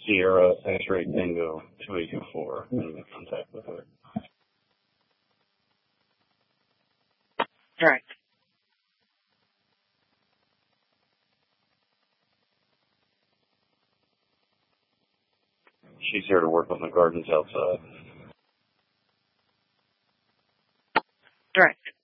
Sierra X-Ray Tango 2824. I'm in contact with her. Right. She's here to work on the gardens outside. Right.